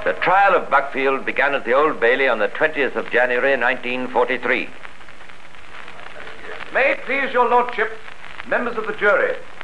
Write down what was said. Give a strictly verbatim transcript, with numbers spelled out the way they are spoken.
The trial of Buckfield began at the Old Bailey on the twentieth of January, nineteen forty-three. May it please your lordship, members of the jury,